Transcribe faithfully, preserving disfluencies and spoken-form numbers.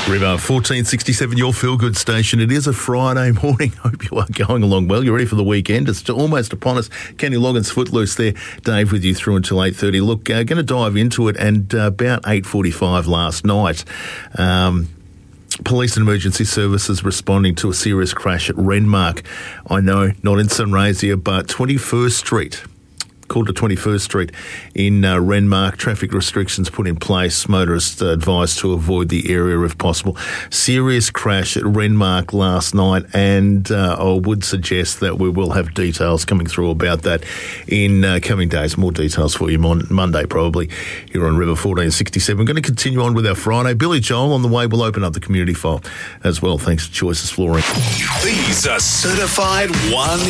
River, fourteen sixty-seven, your feel-good station. It is a Friday morning. Hope you are going along well. You're ready for the weekend. It's almost upon us. Kenny Loggins, Footloose there. Dave with you through until eight thirty. Look, uh, going to dive into it, and uh, about eight forty-five last night, um, Police and Emergency Services responding to a serious crash at Renmark. I know, not in Sunraysia, but twenty-first Street. Called to twenty-first Street in uh, Renmark. Traffic restrictions put in place. Motorists uh, advised to avoid the area if possible. Serious crash at Renmark last night, and uh, I would suggest that we will have details coming through about that in uh, coming days. More details for you on Monday, probably, here on River fourteen sixty-seven. We're going to continue on with our Friday. Billy Joel on the way. We'll open up the community file as well. Thanks to Choices Flooring. These are certified one